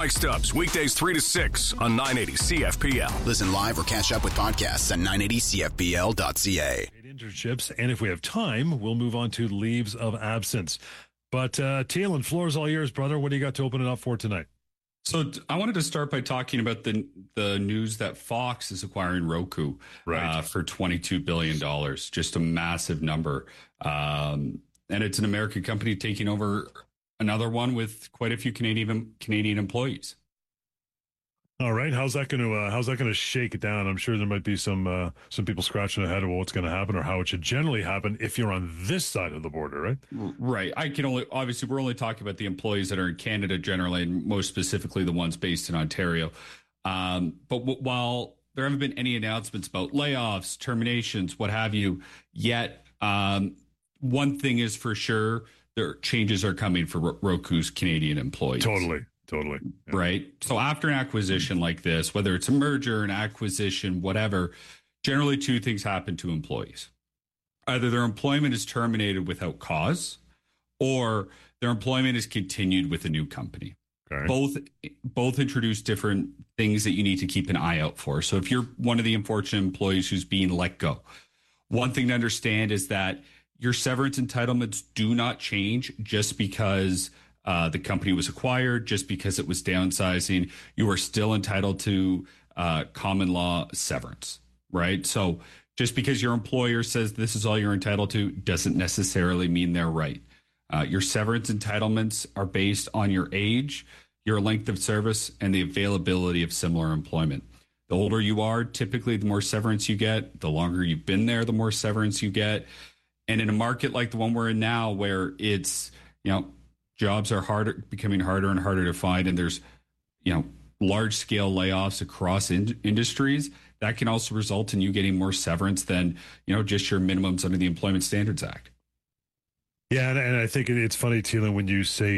Mike Stubbs, weekdays 3 to 6 on 980 CFPL. Listen live or catch up with podcasts at 980CFPL.ca. Internships, and if we have time, we'll move on to leaves of absence. But Thielen, floor's all yours, brother. What do you got to open it up for tonight? So I wanted to start by talking about the news that Fox is acquiring Roku for $22 billion, just a massive number. And it's an American company taking over another one with quite a few Canadian employees. All right, how's that going to shake it down? I'm sure there might be some people scratching their head about what's going to happen or how it should generally happen if you're on this side of the border, right? Right. We're only talking about the employees that are in Canada generally, and most specifically the ones based in Ontario. But while there haven't been any announcements about layoffs, terminations, what have you, yet, one thing is for sure, there changes are coming for Roku's Canadian employees. Totally. Yeah. Right. So after an acquisition like this, whether it's a merger, an acquisition, whatever, generally two things happen to employees. Either their employment is terminated without cause, or their employment is continued with a new company. Okay. Both introduce different things that you need to keep an eye out for. So if you're one of the unfortunate employees who's being let go, one thing to understand is that your severance entitlements do not change just because the company was acquired, just because it was downsizing. You are still entitled to common law severance, right? So just because your employer says this is all you're entitled to doesn't necessarily mean they're right. Your severance entitlements are based on your age, your length of service, and the availability of similar employment. The older you are, typically the more severance you get. The longer you've been there, the more severance you get. And in a market like the one we're in now, where it's, jobs are becoming harder and harder to find, and there's, large scale layoffs across industries, that can also result in you getting more severance than, just your minimums under the Employment Standards Act. Yeah, and I think it's funny, Thielen, when you say,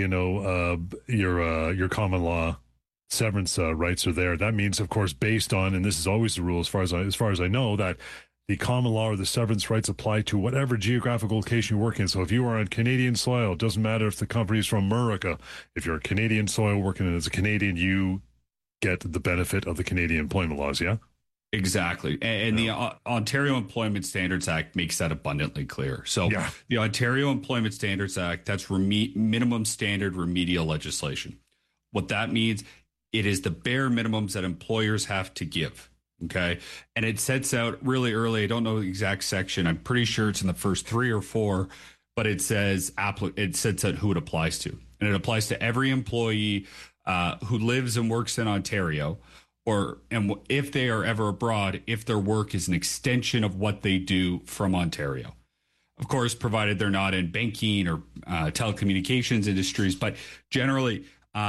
your common law severance rights are there. That means, of course, based on, and this is always the rule as far as I know, that the common law or the severance rights apply to whatever geographical location you work in. So if you are on Canadian soil, it doesn't matter if the company is from America. If you're on Canadian soil working as a Canadian, you get the benefit of the Canadian employment laws, yeah? Exactly. And the Ontario Employment Standards Act makes that abundantly clear. So the Ontario Employment Standards Act, that's minimum standard remedial legislation. What that means, it is the bare minimums that employers have to give. Okay. And it sets out really early. I don't know the exact section. I'm pretty sure it's in the first 3 or 4, but it says it sets out who it applies to. And it applies to every employee who lives and works in Ontario, and if they are ever abroad, if their work is an extension of what they do from Ontario. Of course, provided they're not in banking or telecommunications industries, but generally,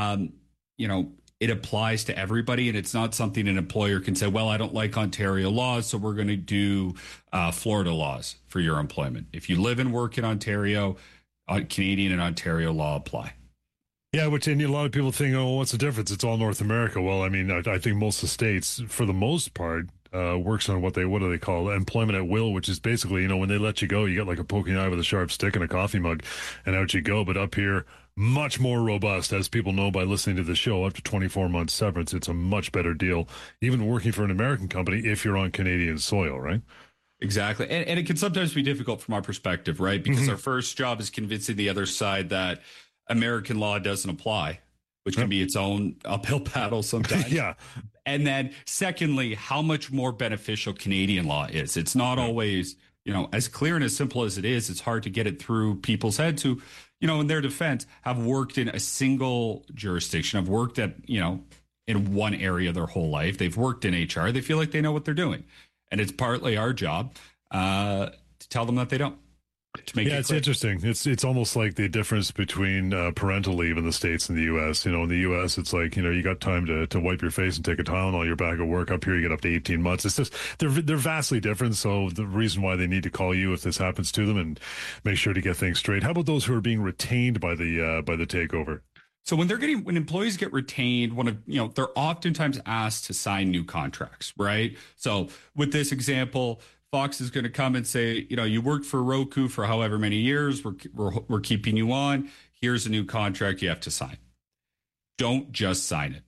it applies to everybody, and it's not something an employer can say, well, I don't like Ontario laws, so we're going to do Florida laws for your employment. If you live and work in Ontario, Canadian and Ontario law apply. Yeah, which and a lot of people think, oh, what's the difference? It's all North America. Well, I mean, I think most of the states, for the most part, works on what do they call employment at will, which is basically, when they let you go, you get like a poking eye with a sharp stick and a coffee mug, and out you go. But up here, much more robust, as people know by listening to the show, up to 24 months severance. It's a much better deal, even working for an American company if you're on Canadian soil, right? Exactly. And it can sometimes be difficult from our perspective, right? Because our first job is convincing the other side that American law doesn't apply, which can be its own uphill battle sometimes. Yeah. And then secondly, how much more beneficial Canadian law is. It's not always, as clear and as simple as it is, it's hard to get it through people's heads who, in their defense, have worked in a single jurisdiction, have worked at, in one area their whole life. They've worked in HR. They feel like they know what they're doing. And it's partly our job to tell them that they don't. It's interesting. It's almost like the difference between parental leave in the States and the U.S. In the U.S., it's like, you got time to wipe your face and take a Tylenol. You're back at work. Up here, you get up to 18 months. It's just, they're vastly different. So the reason why they need to call you if this happens to them and make sure to get things straight. How about those who are being retained by the takeover? So when employees get retained, they're oftentimes asked to sign new contracts, right? So with this example, Fox is going to come and say, you worked for Roku for however many years. We're keeping you on. Here's a new contract you have to sign. Don't just sign it.